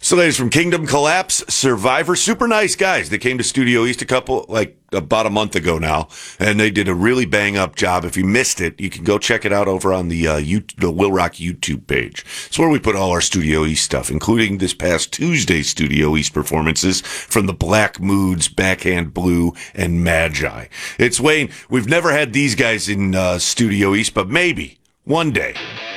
So, ladies from Kingdom Collapse, Survivor, super nice guys. They came to Studio East about a month ago now, and they did a really bang up job. If you missed it, you can go check it out over on the Will Rock YouTube page. It's where we put all our Studio East stuff, including this past Tuesday's Studio East performances from the Black Moods, Backhand Blue, and Magi. It's Wayne. We've never had these guys in Studio East, but maybe one day.